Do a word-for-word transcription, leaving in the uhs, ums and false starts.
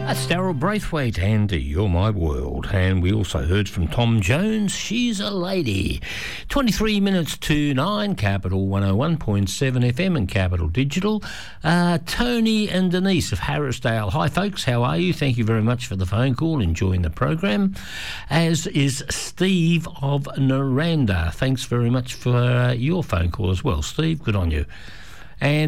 That's Daryl Braithwaite and You're My World. And we also heard from Tom Jones, She's a Lady. twenty-three minutes to nine, Capital one oh one point seven F M and Capital Digital. Uh, Tony and Denise of Harrisdale. Hi, folks, how are you? Thank you very much for the phone call, enjoying the program. As is Steve of Naranda. Thanks very much for uh, your phone call as well, Steve. Good on you. And